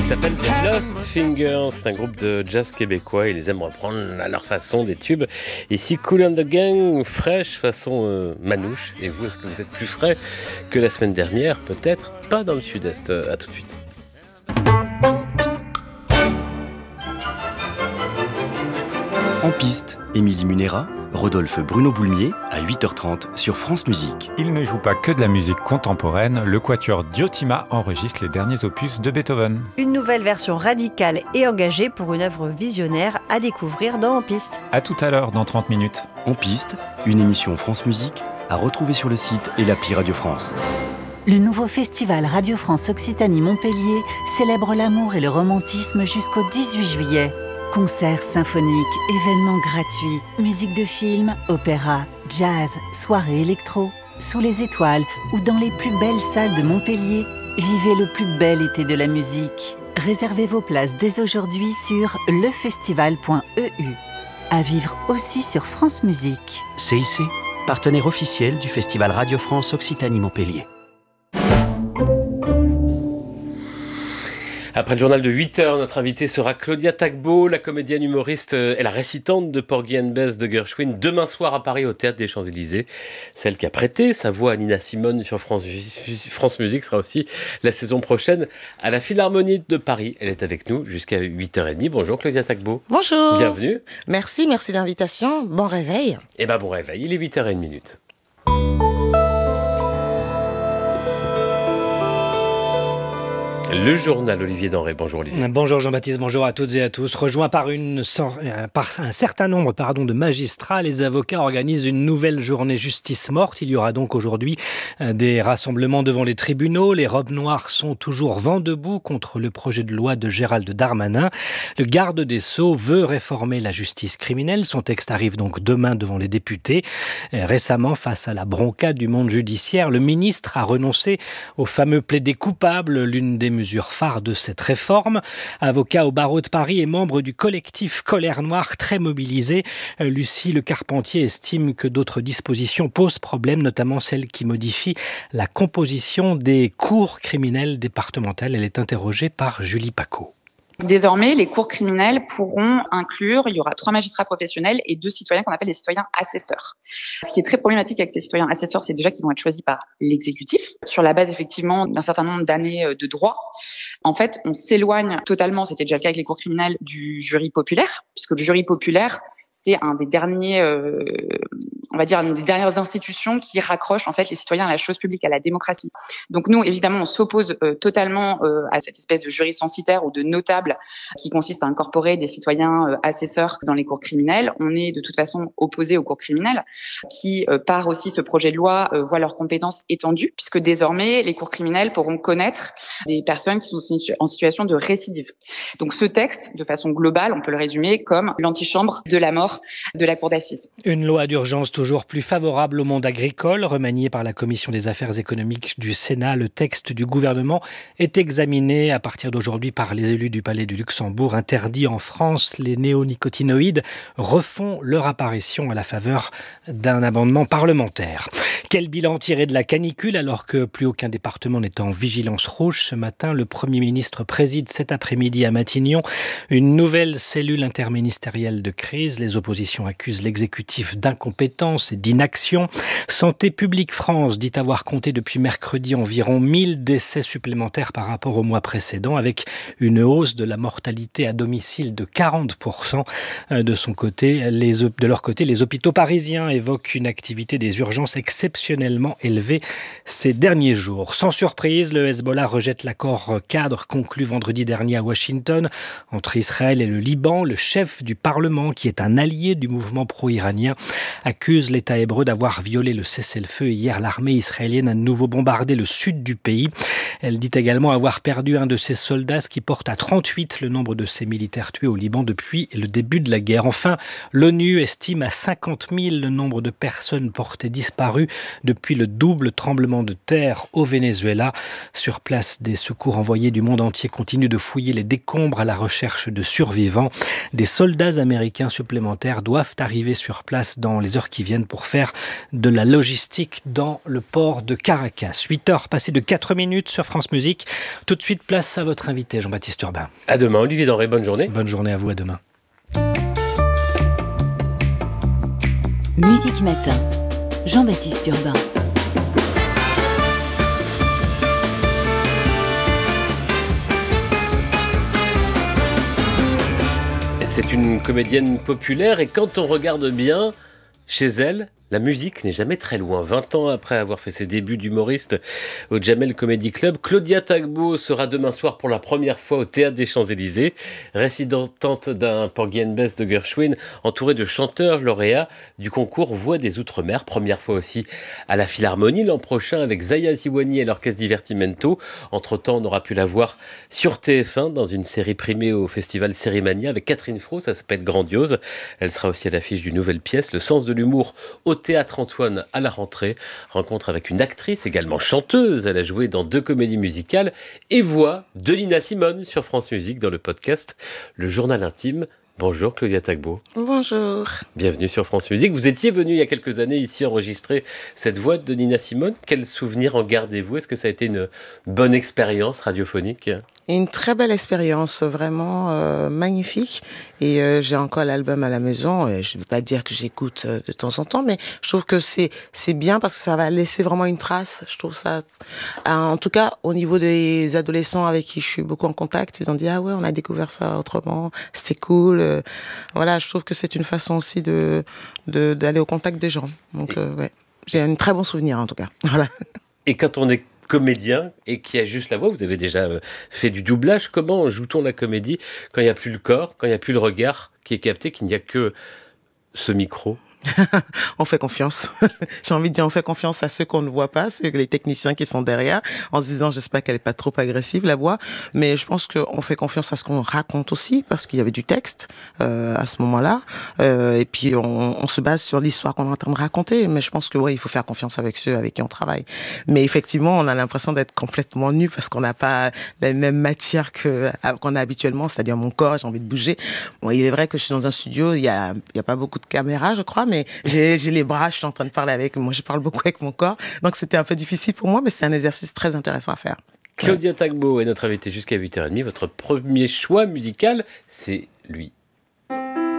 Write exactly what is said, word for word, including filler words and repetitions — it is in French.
s'appelle The Lost Fingers. C'est un groupe de jazz québécois. Ils aiment reprendre à leur façon des tubes. Ici, Kool and the Gang, fraîche façon euh, manouche. Et vous, est-ce que vous êtes plus frais que la semaine dernière? Peut-être pas dans le sud-est. À tout de suite. En piste, Émilie Munera, Rodolphe Bruno Boulmier à huit heures trente sur France Musique. Il ne joue pas que de la musique contemporaine, le quatuor Diotima enregistre les derniers opus de Beethoven. Une nouvelle version radicale et engagée pour une œuvre visionnaire à découvrir dans En Piste. A tout à l'heure dans trente minutes. En piste, une émission France Musique à retrouver sur le site et l'appli Radio France. Le nouveau festival Radio France Occitanie-Montpellier célèbre l'amour et le romantisme jusqu'au dix-huit juillet. Concerts symphoniques, événements gratuits, musique de film, opéra, jazz, soirées électro. Sous les étoiles ou dans les plus belles salles de Montpellier, vivez le plus bel été de la musique. Réservez vos places dès aujourd'hui sur lefestival point e u. À vivre aussi sur France Musique. C I C, partenaire officiel du festival Radio France Occitanie-Montpellier. Après le journal de huit heures, notre invitée sera Claudia Tagbo, la comédienne humoriste et la récitante de Porgy and Bess de Gershwin, demain soir à Paris au Théâtre des Champs-Élysées. Celle qui a prêté sa voix à Nina Simone sur France, France Musique sera aussi la saison prochaine à la Philharmonie de Paris. Elle est avec nous jusqu'à huit heures trente. Bonjour Claudia Tagbo. Bonjour. Bienvenue. Merci, merci de l'invitation. Bon réveil. Eh ben bon réveil, il est huit heures trente. Le journal, Olivier Denré. Bonjour Olivier. Bonjour Jean-Baptiste, bonjour à toutes et à tous. Rejoints par, une, par un certain nombre pardon, de magistrats, les avocats organisent une nouvelle journée justice morte. Il y aura donc aujourd'hui des rassemblements devant les tribunaux. Les robes noires sont toujours vent debout contre le projet de loi de Gérald Darmanin. Le garde des Sceaux veut réformer la justice criminelle. Son texte arrive donc demain devant les députés. Récemment, face à la bronca du monde judiciaire, le ministre a renoncé au fameux plaidé coupable, l'une des mesure phare de cette réforme. Avocat au barreau de Paris et membre du collectif Colère Noire très mobilisé, Lucie Le Carpentier estime que d'autres dispositions posent problème, notamment celle qui modifie la composition des cours criminelles départementales. Elle est interrogée par Julie Paco. Désormais, les cours criminels pourront inclure, il y aura trois magistrats professionnels et deux citoyens qu'on appelle des citoyens assesseurs. Ce qui est très problématique avec ces citoyens assesseurs, c'est déjà qu'ils vont être choisis par l'exécutif, sur la base effectivement d'un certain nombre d'années de droit. En fait, on s'éloigne totalement, c'était déjà le cas avec les cours criminels, du jury populaire, puisque le jury populaire, c'est un des derniers, euh, on va dire, une des dernières institutions qui raccroche en fait les citoyens à la chose publique, à la démocratie. Donc nous, évidemment, on s'oppose euh, totalement euh, à cette espèce de jury censitaire ou de notable qui consiste à incorporer des citoyens euh, assesseurs dans les cours criminels. On est de toute façon opposé aux cours criminels qui, euh, par aussi ce projet de loi, euh, voient leurs compétences étendues, puisque désormais, les cours criminels pourront connaître des personnes qui sont en situation de récidive. Donc ce texte, de façon globale, on peut le résumer comme l'antichambre de la mort de la cour d'assises. Une loi d'urgence toujours plus favorable au monde agricole, remaniée par la Commission des affaires économiques du Sénat. Le texte du gouvernement est examiné à partir d'aujourd'hui par les élus du Palais du Luxembourg. Interdits en France, les néonicotinoïdes refont leur apparition à la faveur d'un amendement parlementaire. Quel bilan tirer de la canicule alors que plus aucun département n'est en vigilance rouge? Ce matin, le Premier ministre préside cet après-midi à Matignon une nouvelle cellule interministérielle de crise. Les oppositions accusent l'exécutif d'incompétence et d'inaction. Santé publique France dit avoir compté depuis mercredi environ mille décès supplémentaires par rapport au mois précédent, avec une hausse de la mortalité à domicile de quarante pour cent. De son côté, les, de leur côté, les hôpitaux parisiens évoquent une activité des urgences exceptionnellement élevée ces derniers jours. Sans surprise, le Hezbollah rejette l'accord cadre conclu vendredi dernier à Washington entre Israël et le Liban. Le chef du Parlement, qui est un allié du mouvement pro-iranien, accuse l'État hébreu d'avoir violé le cessez-le-feu. Hier, l'armée israélienne a de nouveau bombardé le sud du pays. Elle dit également avoir perdu un de ses soldats, ce qui porte à trente-huit le nombre de ses militaires tués au Liban depuis le début de la guerre. Enfin, l'ONU estime à cinquante mille le nombre de personnes portées disparues depuis le double tremblement de terre au Venezuela. Sur place, des secours envoyés du monde entier continuent de fouiller les décombres à la recherche de survivants. Des soldats américains supplémentaires supplémentaires doivent arriver sur place dans les heures qui viennent pour faire de la logistique dans le port de Caracas. huit heures passées de quatre minutes sur France Musique. Tout de suite, place à votre invité, Jean-Baptiste Urbain. À demain, Olivier Denré, bonne journée. Bonne journée à vous, à demain. Musique Matin, Jean-Baptiste Urbain. C'est une comédienne populaire et quand on regarde bien, chez elle, la musique n'est jamais très loin. vingt ans après avoir fait ses débuts d'humoriste au Jamel Comedy Club, Claudia Tagbo sera demain soir pour la première fois au Théâtre des Champs-Élysées, résidente d'un Porgy and Bess de Gershwin, entourée de chanteurs lauréats du concours Voix des Outre-mer. Première fois aussi à la Philharmonie l'an prochain avec Zaya Ziwani et l'Orchestre Divertimento. Entre-temps, on aura pu la voir sur T F un dans une série primée au festival Sérimania avec Catherine Fro, ça s'appelle Grandiose. Elle sera aussi à l'affiche d'une nouvelle pièce, Le sens de l'humour au Théâtre Antoine à la rentrée. Rencontre avec une actrice, également chanteuse. Elle a joué dans deux comédies musicales et voix de Nina Simone sur France Musique dans le podcast Le Journal Intime. Bonjour Claudia Tagbo. Bonjour. Bienvenue sur France Musique. Vous étiez venue il y a quelques années ici enregistrer cette voix de Nina Simone. Quel souvenir en gardez-vous ? Est-ce que ça a été une bonne expérience radiophonique ? Une très belle expérience, vraiment euh, magnifique. Et euh, j'ai encore l'album à la maison. Et je ne veux pas dire que j'écoute euh, de temps en temps, mais je trouve que c'est c'est bien parce que ça va laisser vraiment une trace. Je trouve ça, euh, en tout cas, au niveau des adolescents avec qui je suis beaucoup en contact, ils ont dit ah ouais, on a découvert ça autrement, c'était cool. Euh, voilà, je trouve que c'est une façon aussi de, de d'aller au contact des gens. Donc euh, ouais, j'ai un très bon souvenir en tout cas. Voilà. Et quand on est comédien et qui a juste la voix, vous avez déjà fait du doublage, comment joue-t-on la comédie quand il n'y a plus le corps, quand il n'y a plus le regard qui est capté, qu'il n'y a que ce micro ? On fait confiance. J'ai envie de dire, on fait confiance à ceux qu'on ne voit pas, ceux, les techniciens qui sont derrière, en se disant, j'espère qu'elle est pas trop agressive, la voix. Mais je pense qu'on fait confiance à ce qu'on raconte aussi, parce qu'il y avait du texte euh, à ce moment-là. Euh, et puis, on, on se base sur l'histoire qu'on est en train de raconter. Mais je pense que ouais, il faut faire confiance avec ceux avec qui on travaille. Mais effectivement, on a l'impression d'être complètement nu parce qu'on n'a pas la même matière que qu'on a habituellement, c'est-à-dire mon corps, j'ai envie de bouger. Bon, il est vrai que je suis dans un studio, il y a, il y a pas beaucoup de caméras, je crois, mais j'ai, j'ai les bras, je suis en train de parler avec, moi je parle beaucoup avec mon corps, donc c'était un peu difficile pour moi, mais c'est un exercice très intéressant à faire. Claudia Tagbo est notre invitée jusqu'à huit heures trente. Votre premier choix musical, c'est lui.